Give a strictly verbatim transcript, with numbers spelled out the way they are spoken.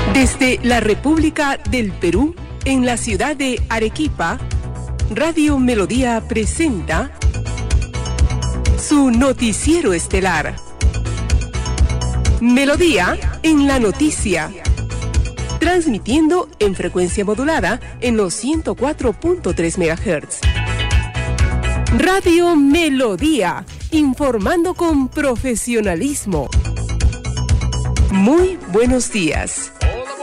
Desde la República del Perú, en la ciudad de Arequipa, Radio Melodía presenta su noticiero estelar. Melodía en la noticia. Transmitiendo en frecuencia modulada en los ciento cuatro punto tres megahertz. Radio Melodía, informando con profesionalismo. Muy buenos días.